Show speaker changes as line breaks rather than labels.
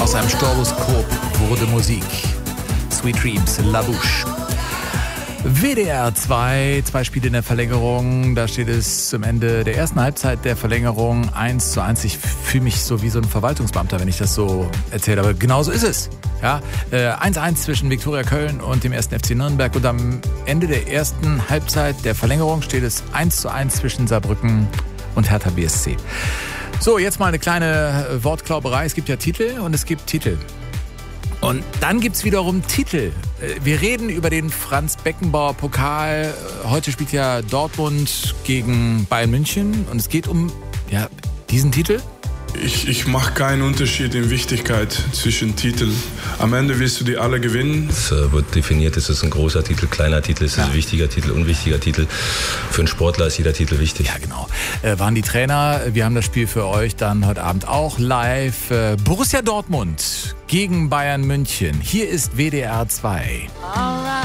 Aus einem Stroboskop wurde Musik. Sweet Dreams, La Bouche. WDR 2, 2 Spiele in der Verlängerung. Da steht es zum Ende der ersten Halbzeit der Verlängerung 1:1. Ich fühle mich so wie so ein Verwaltungsbeamter, wenn ich das so erzähle. Aber genauso ist es. Ja, 1:1 zwischen Viktoria Köln und dem 1. FC Nürnberg. Und am Ende der ersten Halbzeit der Verlängerung steht es 1:1 zwischen Saarbrücken und Hertha BSC. So, jetzt mal eine kleine Wortklauberei. Es gibt ja Titel und es gibt Titel. Und dann gibt's wiederum Titel. Wir reden über den Franz-Beckenbauer-Pokal. Heute spielt ja Dortmund gegen Bayern München. Und es geht um diesen Titel.
Ich mache keinen Unterschied in Wichtigkeit zwischen Titeln. Am Ende wirst du die alle gewinnen.
Es wird definiert, ist es ein großer Titel, kleiner Titel, ist es ein wichtiger Titel, unwichtiger Titel. Für einen Sportler ist jeder Titel wichtig.
Ja, genau. Waren die Trainer. Wir haben das Spiel für euch dann heute Abend auch live. Borussia Dortmund gegen Bayern München. Hier ist WDR 2.
Alright.